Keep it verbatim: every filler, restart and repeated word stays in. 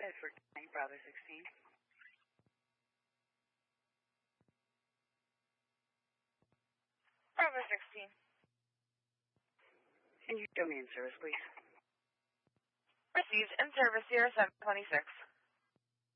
Bedford, Bravo sixteen. Bravo sixteen. And your domain service, please. Received in service zero seven twenty-six.